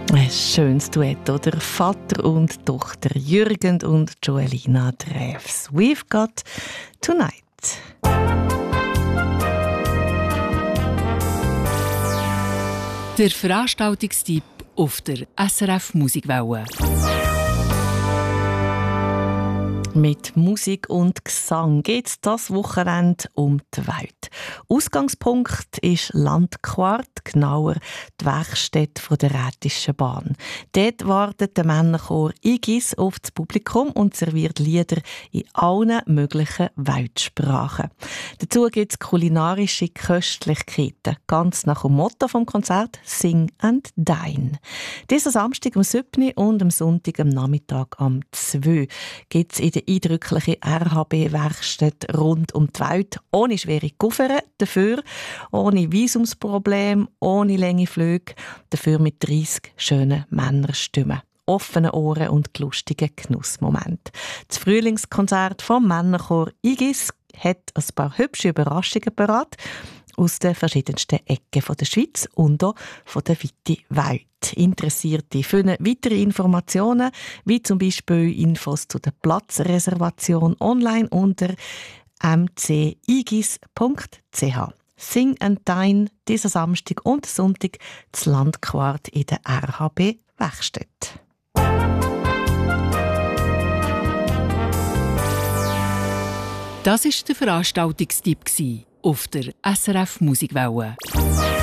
Ein schönes Duett, oder? Vater und Tochter Jürgen und Joelina Drews. We've got tonight. Der Veranstaltungstipp auf der SRF Musikwelle. Mit Musik und Gesang geht es das Wochenende um die Welt. Ausgangspunkt ist Landquart, genauer die Werkstätte der Rätischen Bahn. Dort wartet der Männerchor Igis auf das Publikum und serviert Lieder in allen möglichen Weltsprachen. Dazu gibt es kulinarische Köstlichkeiten, ganz nach dem Motto vom Konzert «Sing and Dine». Diesen Samstag am 7. und am Sonntag am Nachmittag am 2. gibt es in der eindrückliche RHB-Werkstatt rund um die Welt, ohne schwere Koffer, dafür ohne Visumsproblem, ohne lange Flüge, dafür mit 30 schönen Männerstimmen, offenen Ohren und lustigen Genussmomenten. Das Frühlingskonzert vom Männerchor Igis hat ein paar hübsche Überraschungen parat aus den verschiedensten Ecken der Schweiz und auch von der weiten Welt. Interessierte finden weitere Informationen, wie zum Beispiel Infos zu der Platzreservation online unter mcigis.ch. Sing and Dine diesen Samstag und Sonntag zu Landquart in der RHB-Werkstatt. Das war der Veranstaltungstipp auf der SRF Musikwelle.